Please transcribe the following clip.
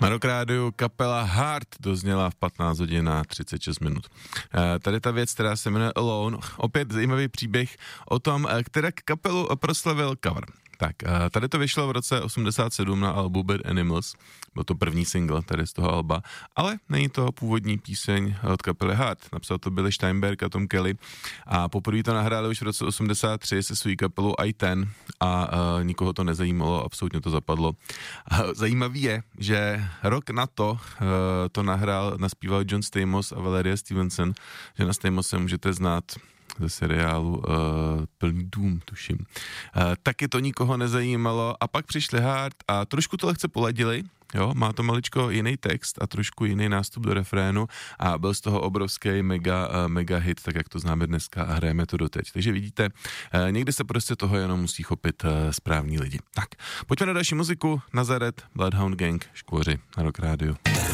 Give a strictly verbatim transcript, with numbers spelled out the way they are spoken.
Na Rock Rádiu kapela Heart dozněla v patnáct hodin a třicet šest minut. E, tady ta věc, která se jmenuje Alone, opět zajímavý příběh o tom, která kapelu proslavil cover. Tak, tady to vyšlo v roce osmdesát sedm na albu Bad Animals, byl to první single tady z toho alba, ale není to původní píseň od kapely Heart, napsal to Billy Steinberg a Tom Kelly a poprvé to nahráli už v roce osmdesát tři se svou kapelou I Ten a uh, nikoho to nezajímalo, absolutně to zapadlo. Uh, zajímavý je, že rok na to uh, to nahrál, naspíval John Stamos a Valeria Stevenson, že na Stamose můžete znát ze seriálu uh, Plný dům, tuším. Uh, taky to nikoho nezajímalo a pak přišli Heart a trošku to lehce poladili, jo, má to maličko jiný text a trošku jiný nástup do refrénu a byl z toho obrovský mega, uh, mega hit, tak jak to známe dneska a hrajeme to doteď. Takže vidíte, uh, někdy se prostě toho jenom musí chopit uh, správní lidi. Tak, pojďme na další muziku, Nazaret, Bloodhound Gang, Škvoři na Rock Rádiu.